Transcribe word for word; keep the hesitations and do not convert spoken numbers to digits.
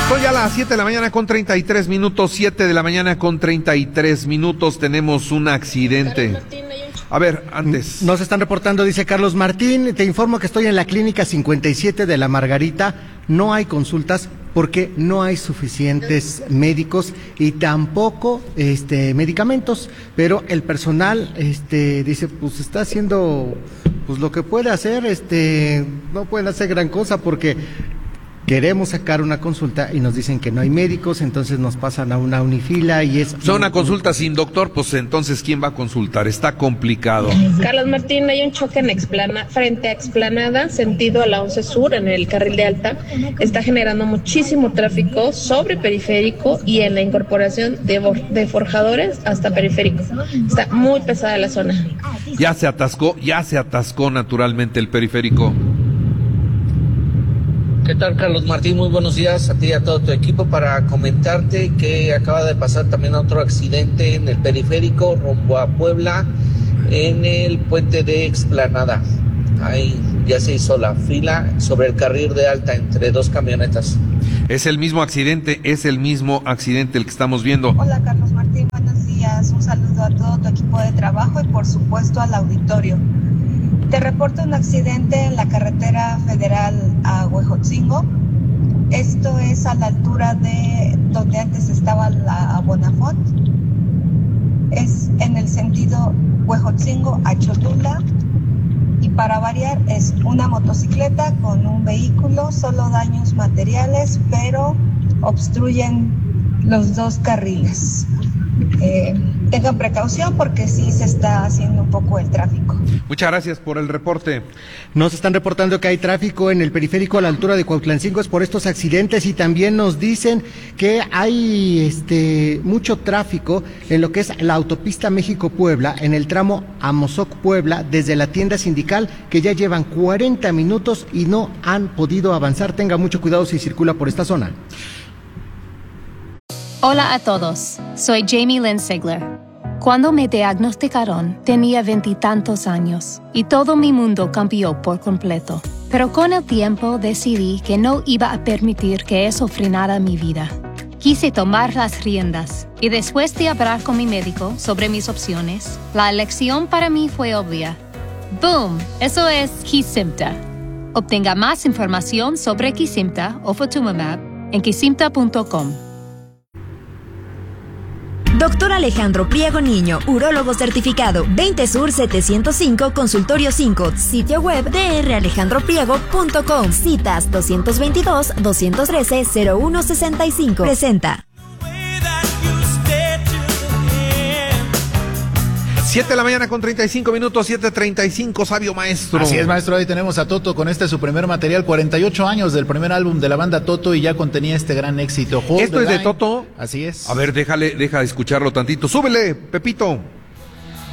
Son ya las siete de la mañana con treinta y tres minutos, siete de la mañana con treinta y tres minutos, tenemos un accidente. A ver, antes. Nos están reportando, dice Carlos Martín, te informo que estoy en la clínica cincuenta y siete de La Margarita, no hay consultas porque no hay suficientes médicos y tampoco este medicamentos, pero el personal este dice, pues está haciendo pues lo que puede hacer, este no pueden hacer gran cosa porque queremos sacar una consulta y nos dicen que no hay médicos, entonces nos pasan a una unifila y es... O sea, una consulta sin doctor, pues entonces ¿quién va a consultar? Está complicado. Carlos Martín, hay un choque en Explanada, frente a Explanada, sentido a la once Sur, en el carril de alta. Está generando muchísimo tráfico sobre periférico y en la incorporación de, de forjadores hasta periférico. Está muy pesada la zona. Ya se atascó, ya se atascó naturalmente el periférico. ¿Qué tal, Carlos Martín? Muy buenos días a ti y a todo tu equipo para comentarte que acaba de pasar también otro accidente en el periférico rumbo a Puebla en el puente de Explanada. Ahí ya se hizo la fila sobre el carril de alta entre dos camionetas. Es el mismo accidente, es el mismo accidente el que estamos viendo. Hola, Carlos Martín, buenos días. Un saludo a todo tu equipo de trabajo y por supuesto al auditorio. Te reporto un accidente en la carretera federal a Huejotzingo. Esto es a la altura de donde antes estaba la Bonafont. Es en el sentido Huejotzingo a Cholula. Y para variar es una motocicleta con un vehículo, solo daños materiales, pero obstruyen los dos carriles. Eh, tengan precaución porque sí se está haciendo un poco el tráfico. Muchas gracias por el reporte. Nos están reportando que hay tráfico en el periférico a la altura de Cuautlancingo, es por estos accidentes, y también nos dicen que hay este mucho tráfico en lo que es la autopista México-Puebla, en el tramo Amozoc-Puebla, desde la tienda sindical, que ya llevan cuarenta minutos y no han podido avanzar. Tenga mucho cuidado si circula por esta zona. Hola a todos, soy Jamie Lynn Sigler. Cuando me diagnosticaron, tenía veintitantos años y todo mi mundo cambió por completo. Pero con el tiempo decidí que no iba a permitir que eso frenara mi vida. Quise tomar las riendas y después de hablar con mi médico sobre mis opciones, la elección para mí fue obvia. ¡Boom! Eso es Kesimpta. Obtenga más información sobre Kesimpta o Ofatumumab en kesimpta punto com. Doctor Alejandro Priego Niño, urólogo certificado, veinte Sur setecientos cinco, Consultorio cinco, sitio web d r alejandro priego punto com, citas dos veintidós, doscientos trece, cero uno sesenta y cinco. Presenta. siete de la mañana con treinta y cinco minutos, siete treinta y cinco, Sabio Maestro. Así es, maestro, ahí tenemos a Toto con este su primer material, cuarenta y ocho años del primer álbum de la banda Toto y ya contenía este gran éxito. Hold ¿Esto es de Toto? Así es. A ver, déjale, deja de escucharlo tantito. Súbele, Pepito.